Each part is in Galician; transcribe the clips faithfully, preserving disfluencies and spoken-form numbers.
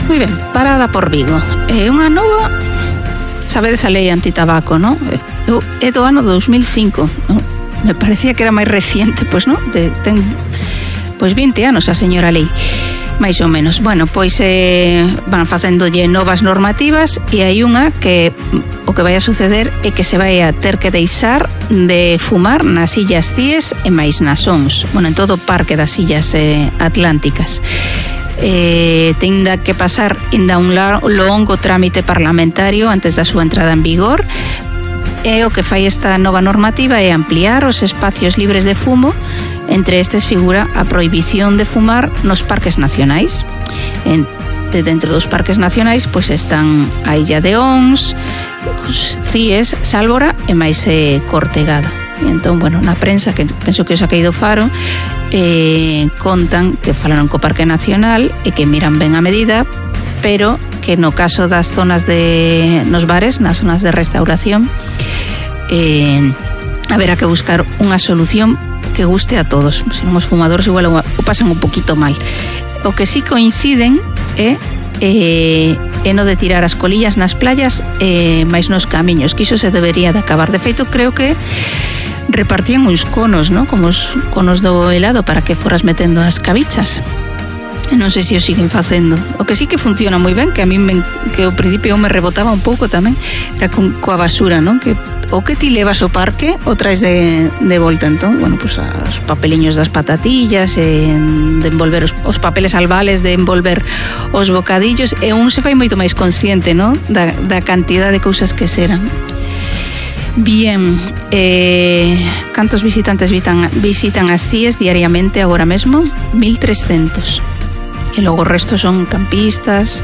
moi ben, parada por Vigo. É unha nova, sabedes a lei antitabaco, non? É do ano dos mil cinco, non? Me parecía que era máis reciente, pois non? De, ten, pois vinte anos a señora lei, máis ou menos. Bueno, pois eh, van facéndolle novas normativas e hai unha que o que vai a suceder é que se vai a ter que deixar de fumar nas Illas Cíes e máis nas Ons, bueno, en todo o parque das Illas eh, Atlánticas. Eh, tenda que pasar ainda un longo trámite parlamentario antes da súa entrada en vigor, e o que fai esta nova normativa é ampliar os espacios libres de fumo. Entre estes figura a prohibición de fumar nos parques nacionais. En, de dentro dos parques nacionais pois están a Illa de Ons, Cíes, Sálvora e máis eh, Cortegada. E entón, bueno, na prensa, que penso que os ha caído Faro, eh, contan que falaron co Parque Nacional e que miran ben a medida, pero que no caso das zonas de nos bares, nas zonas de restauración, eh, haberá que buscar unha solución que guste a todos. Se non os fumadores igual o pasan un poquito mal. O que sí coinciden é eh, é no de tirar as colillas nas playas e eh, máis nos camiños, que iso se debería de acabar. De feito, creo que repartían uns conos, ¿no? Como os conos do helado para que foras metendo as cabichas. Non sei se o siguen facendo. O que sí que funciona moi ben, que a mí me, que ao principio me rebotaba un pouco tamén, era con, coa basura, non? Que o que ti levas ao parque o traes de, de volta. Entón, bueno, pues os papeliños das patatillas, eh, de envolver os, os papeles albales, de envolver os bocadillos, e un se fai moito máis consciente, non? Da, da cantidad de cousas que serán. Bien, eh, cantos visitantes visitan, visitan as Cíes diariamente agora mesmo? mil trescentos. E logo o resto son campistas.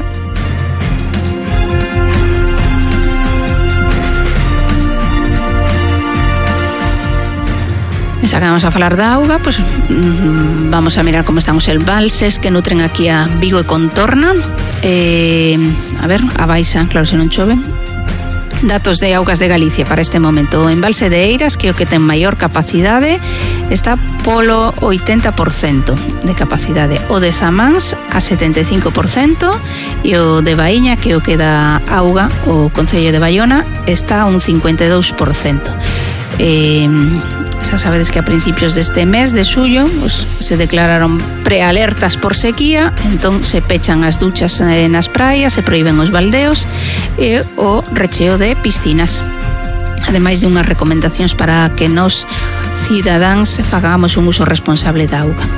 E xa que vamos a falar da auga, pues, mmm, vamos a mirar como están os embalses que nutren aquí a Vigo e contorna. Eh, a ver, a baixa, claro, se non chove. Datos de Augas de Galicia para este momento. O embalse de Eiras, que é o que ten maior capacidade, está polo oitenta por cento de capacidade. O de Zamáns a setenta e cinco por cento e o de Baíña, que é o que dá auga, o Concello de Baiona, está a un cincuenta e dous por cento. Eh, xa sabedes que a principios deste mes de xullo pues, se declararon prealertas por sequía, entón se pechan as duchas nas praias, se proíben os baldeos e o recheo de piscinas, ademais de unhas recomendacións para que nos cidadáns fagamos un uso responsable da auga.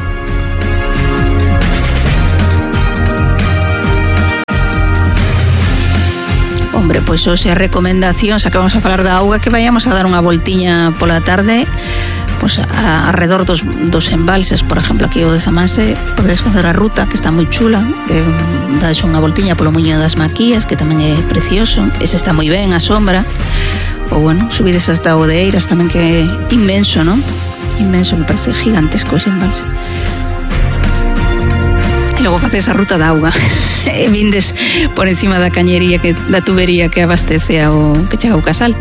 Hombre, pois hoxe a recomendación, xa que vamos a falar da auga, que vayamos a dar unha voltiña pola tarde, pois a, alrededor dos, dos embalses, por exemplo, aquí o de Zamanse, podes facer a ruta, que está moi chula, que dades unha voltiña polo Muiño das Maquías, que tamén é precioso, ese está moi ben, a sombra, ou bueno, subides hasta o de Eiras tamén, que é inmenso, non? Inmenso, me parece gigantesco ese embalse. E logo faces a ruta da auga e vindes por encima da cañería, que, da tubería que abastece ao que chega ao casal.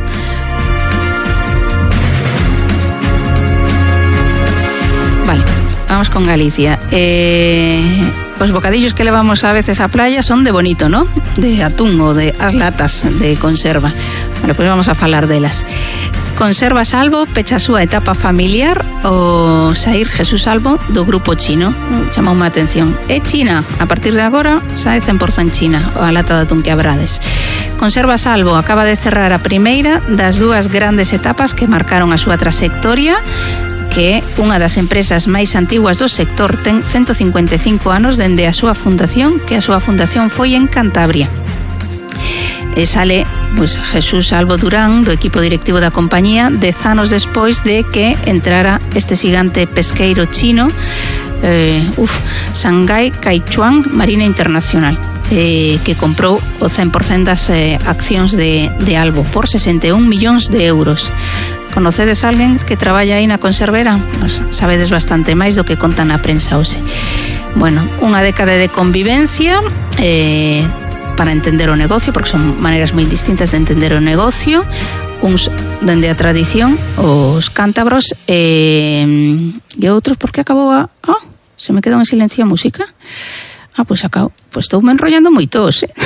Vale, vamos con Galicia. Eh, os bocadillos que levamos a veces á playa son de bonito, ¿no? De atún ou de as latas de conserva. Bueno, pois pues vamos a falar delas. Conserva Salvo pecha a súa etapa familiar o saír Jesús Salvo do grupo chino. Chama unha atención. É China, a partir de agora sae cen por cento China, a lata de atún que abrades. Conserva Salvo acaba de cerrar a primeira das dúas grandes etapas que marcaron a súa trayectoria, que é unha das empresas máis antiguas do sector, ten ciento cincuenta e cinco anos dende a súa fundación, que a súa fundación foi en Cantabria. E sale pues, Jesús Salvo Durán do equipo directivo da compañía dez anos despois de que entrara este xigante pesqueiro chino, eh, uf, Shanghai Kaichuan Marina Internacional, eh, que comprou o cen por cento das eh, accións de, de Albo por sesenta e un millóns de euros. Conocedes alguén que traballa aí na conservera? Pues, sabedes bastante máis do que contan na prensa hoxe. Bueno, unha década de convivencia, eh, para entender o negocio, porque son maneiras moi distintas de entender o negocio, uns dende a tradición, os cántabros, e, e outros, porque acabou a... Oh, se me quedou en silencio a música. Ah, pois pues acabo. Pois pues estou me enrollando moitos, eh?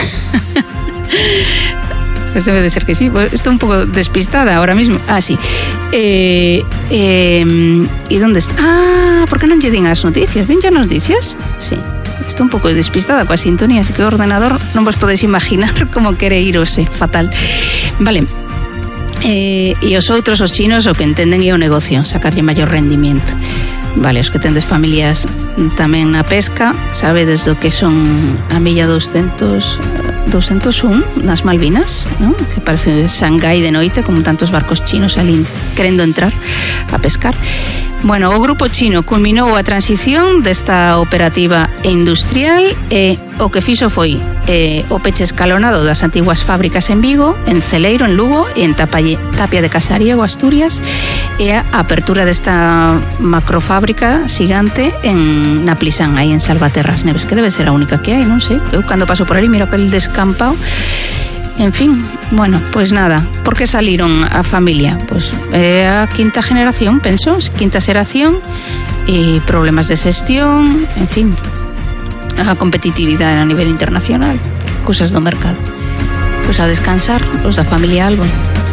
Pues debe de ser que sí. Pues estou un pouco despistada ahora mismo. Ah, sí. Eh, eh, e onde está? Ah, por que non lle din as noticias? Din ya noticias? Sí. Estou un pouco despistada coa sintonía, así que o ordenador non vos podeis imaginar como quere irose, fatal. Vale. Eh, e os outros, os chinos, o que entenden é o negocio, sacarlle maior rendimiento. Vale, os que tendes familias tamén na pesca, sabedes do que son a milla doscientos un nas Malvinas, ¿no? Que parece Shanghái de noite, como tantos barcos chinos ali querendo entrar a pescar. Bueno, o grupo chino culminou a transición desta operativa industrial e o que fixo foi eh, o peche escalonado das antiguas fábricas en Vigo, en Celeiro, en Lugo e en Tapalle, Tapia de Casariego, Asturias, e a apertura desta macrofábrica xigante en Naplisán, aí en Salvaterras Neves, que debe ser a única que hai, non sei. Eu cando paso por ali miro aquel descampado. En fin, bueno, pues nada, ¿por qué salieron a familia? Pues eh, a quinta generación, penso, quinta xeración, e problemas de xestión, en fin, a competitividade a nivel internacional, cosas do mercado. Pues a descansar, os da familia Albo.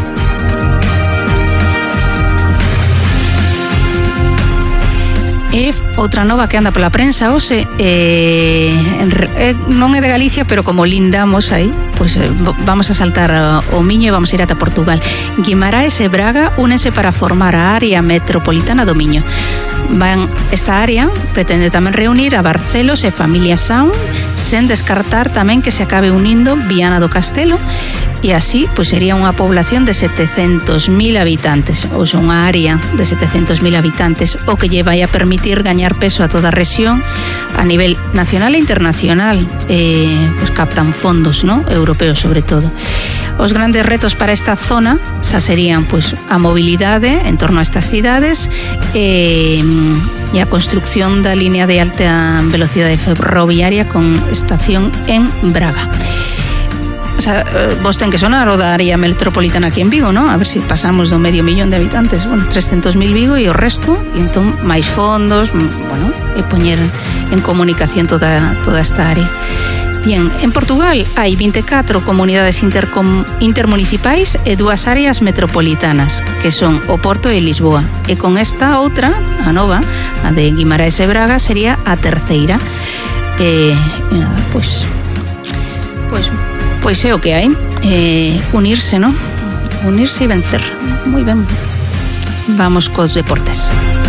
E outra nova que anda pola prensa hoxe eh, eh, non é de Galicia, pero como lindamos aí, pois eh, vamos a saltar o Miño e vamos a ir ata Portugal. Guimaraes e Braga únense para formar a área metropolitana do Miño. Van, esta área pretende tamén reunir a Barcelos e Familia Sound, sen descartar tamén que se acabe unindo Viana do Castelo, e así pois sería unha población de setecentos mil habitantes, ou sea, unha área de setecentos mil habitantes, o que lle vai a permitir gañar peso a toda a rexión a nivel nacional e internacional. Eh, pois captan fondos, ¿no? Europeos sobre todo. Os grandes retos para esta zona xa serían pois a mobilidade en torno a estas cidades e, e a construcción da línea de alta velocidade ferroviaria con estación en Braga. O sea, vos ten que sonar o da área metropolitana aquí en Vigo, ¿no? A ver se si pasamos do medio millón de habitantes, bueno, trescentos mil Vigo e o resto, e entón máis fondos, bueno, e poñer en comunicación toda, toda esta área. Bien, en Portugal hai vinte e catro comunidades intercom, intermunicipais e dúas áreas metropolitanas, que son o Porto e Lisboa. E con esta outra, a nova, a de Guimaraes e Braga, sería a terceira. E, e nada, pois... Pois... Pois é o que hai, eh, unirse, ¿no? Unirse e vencer. Moi ben. Vamos cos deportes.